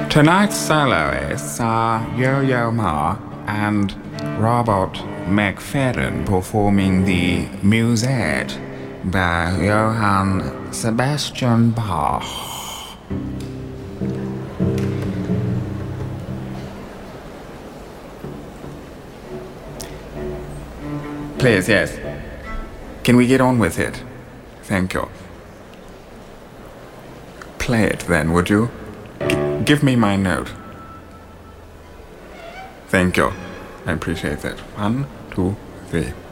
Tonight's soloists are Yo-Yo Ma and Robert McFerrin performing the Musette by Johann Sebastian Bach. Please, yes. Can we get on with it? Thank you. Play it then, would you? Give me my note. Thank you. I appreciate that. 1, 2, 3.